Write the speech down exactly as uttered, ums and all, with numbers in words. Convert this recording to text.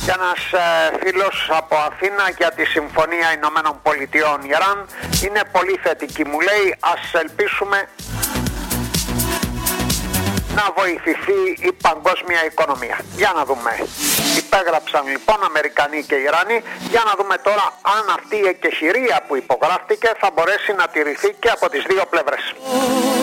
Και ένας ε, φίλος από Αθήνα για τη Συμφωνία Ηνωμένων Πολιτειών Ιράν είναι πολύ θετική, μου λέει, ας ελπίσουμε να βοηθηθεί η παγκόσμια οικονομία. Για να δούμε. Υπέγραψαν λοιπόν Αμερικανοί και Ιρανοί. Για να δούμε τώρα αν αυτή η εκεχηρία που υπογράφτηκε θα μπορέσει να τηρηθεί και από τις δύο πλευρές.